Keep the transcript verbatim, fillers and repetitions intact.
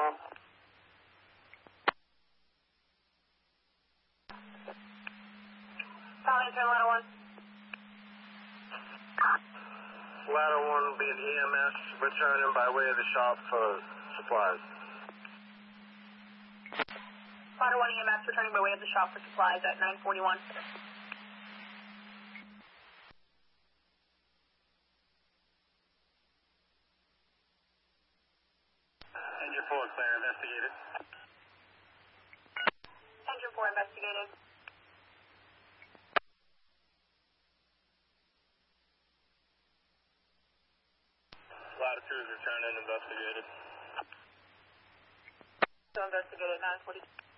one. Calling to ladder one. Ladder one will be an E M S returning by way of the shop for supplies. Ladder one E M S returning by way of the shop for supplies at nine forty-one. Engine four clear, investigated. Engine four investigated. Ladder two is returning, investigated. So investigated nine forty.